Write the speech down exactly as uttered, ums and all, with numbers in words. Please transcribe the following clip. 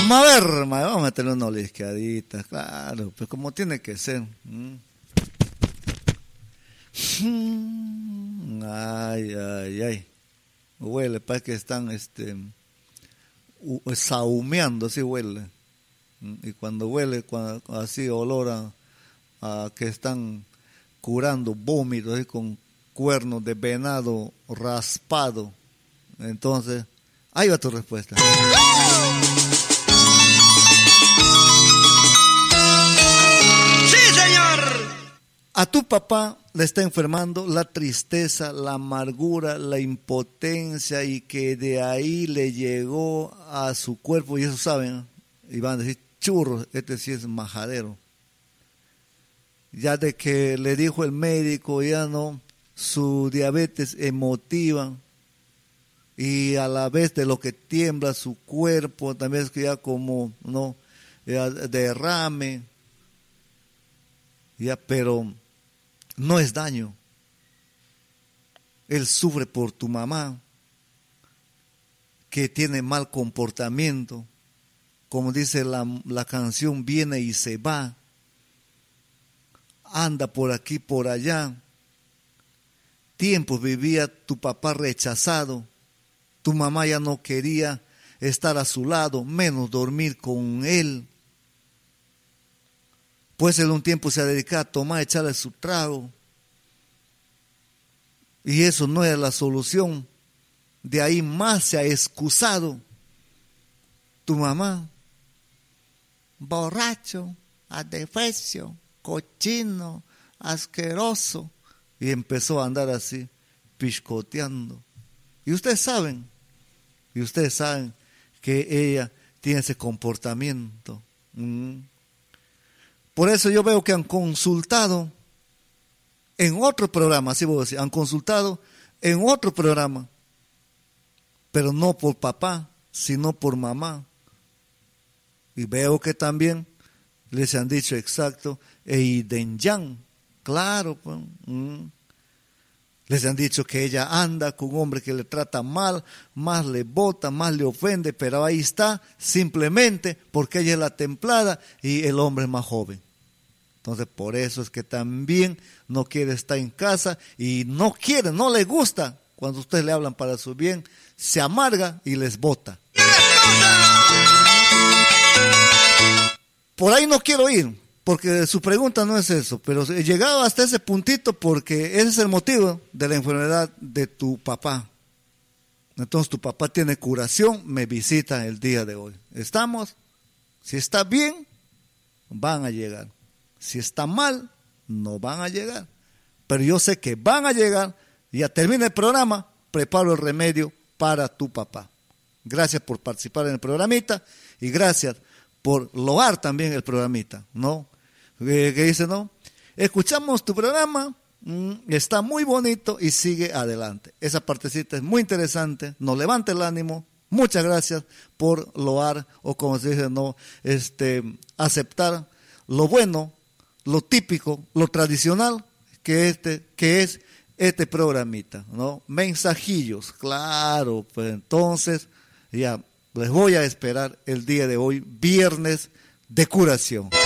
Vamos a ver, ma, vamos a meterle una olisqueadita, claro, pues como tiene que ser. Mm. Ay, ay, ay. Huele, parece que están este, sahumeando, así huele. Y cuando huele, cuando, así olor a, a que están curando vómitos, así con cuernos de venado raspado. Entonces, ahí va tu respuesta. ¡Sí, señor! A tu papá le está enfermando la tristeza, la amargura, la impotencia y que de ahí le llegó a su cuerpo, y eso saben, y van a decir, churros, este sí es majadero. Ya de que le dijo el médico, ya no, su diabetes emotiva y a la vez de lo que tiembla su cuerpo, también es que ya como, no, ya derrame, ya, pero no es daño. Él sufre por tu mamá, que tiene mal comportamiento. Como dice la, la canción, viene y se va. Anda por aquí, por allá. Tiempos vivía tu papá rechazado. Tu mamá ya no quería estar a su lado, menos dormir con él. Pues él un tiempo se dedicaba a tomar, a echarle su trago. Y eso no era la solución. De ahí más se ha excusado tu mamá. Borracho, adefesio, cochino, asqueroso. Y empezó a andar así, piscoteando. Y ustedes saben, y ustedes saben que ella tiene ese comportamiento. Mm. Por eso yo veo que han consultado en otro programa, así voy a decir, han consultado en otro programa, pero no por papá, sino por mamá. Y veo que también les han dicho exacto, Eidenyan, claro, pues, mm. les han dicho que ella anda con un hombre que le trata mal, más le bota, más le ofende, pero ahí está, simplemente porque ella es la templada y el hombre es más joven. Entonces, por eso es que también no quiere estar en casa y no quiere, no le gusta. Cuando ustedes le hablan para su bien, se amarga y les bota. Por ahí no quiero ir, porque su pregunta no es eso, pero he llegado hasta ese puntito porque ese es el motivo de la enfermedad de tu papá. Entonces, tu papá tiene curación, me visita el día de hoy. ¿Estamos? Si está bien, van a llegar. Si está mal, no van a llegar. Pero yo sé que van a llegar. Ya termina el programa, preparo el remedio para tu papá. Gracias por participar en el programita y gracias por loar también el programita, ¿no? ¿Qué dice, no? Escuchamos tu programa, mmm, está muy bonito y sigue adelante. Esa partecita es muy interesante, nos levanta el ánimo. Muchas gracias por loar o como se dice, no, este, aceptar lo bueno, lo típico, lo tradicional que este, que es este programita, ¿no? Mensajillos, claro, pues entonces ya les voy a esperar el día de hoy, viernes de curación.